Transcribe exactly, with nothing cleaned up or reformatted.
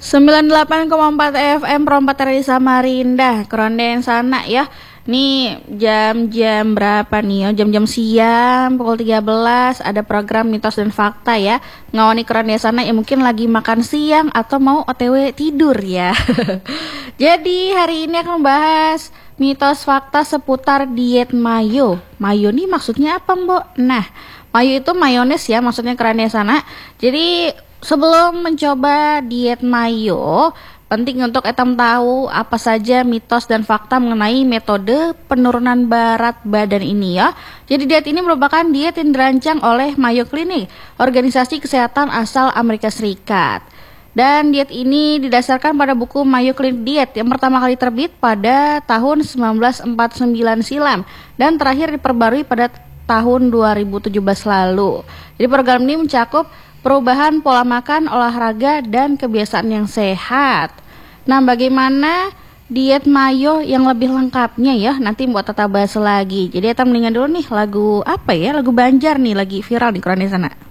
sembilan puluh delapan koma empat F M Perompak dari Samarinda, Keronden sana ya. Nih jam-jam berapa nih? Oh, jam-jam siang pukul tiga belas ada program mitos dan fakta ya. Ngawani Keronden sana ya mungkin lagi makan siang atau mau O T W tidur ya. Jadi hari ini akan membahas mitos fakta seputar diet mayo. Mayo nih maksudnya apa, Mbok? Nah, mayo itu mayones ya maksudnya Keronden sana. Jadi sebelum mencoba diet mayo, penting untuk etam tahu apa saja mitos dan fakta mengenai metode penurunan berat badan ini ya. Jadi diet ini merupakan diet yang dirancang oleh Mayo Clinic, organisasi kesehatan asal Amerika Serikat. Dan diet ini didasarkan pada buku Mayo Clinic Diet yang pertama kali terbit pada tahun sembilan belas empat puluh sembilan silam dan terakhir diperbarui pada tahun dua ribu tujuh belas lalu. Jadi program ini mencakup perubahan pola makan, olahraga, dan kebiasaan yang sehat. Nah, bagaimana diet mayo yang lebih lengkapnya ya? Nanti buat tata bahas lagi. Jadi kita mendingan dulu nih lagu apa ya? Lagu Banjar nih lagi viral di Keronden sana.